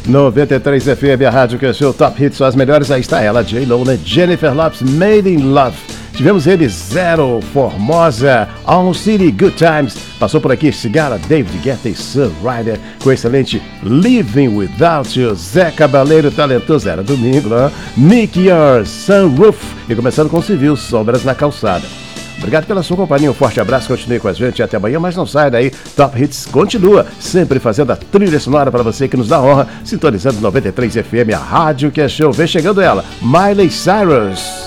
93 FM, a rádio que é o seu Top Hits, são as melhores. Aí está ela, J.Lo, né? Jennifer Lopez, Made in Love. Tivemos ele, Zero, Formosa, All City, Good Times. Passou por aqui, Cigala, David Guetta e Sun Ryder, com o excelente Living Without You. Zé Cabaleiro, talentoso, era domingo, né? Nick Yours, Sunroof. E começando com Civil, Sombras na Calçada. Obrigado pela sua companhia, um forte abraço, continue com a gente até amanhã, mas não saia daí, Top Hits continua, sempre fazendo a trilha sonora para você que nos dá honra, sintonizando 93 FM, a rádio que é show. Vem chegando ela, Miley Cyrus.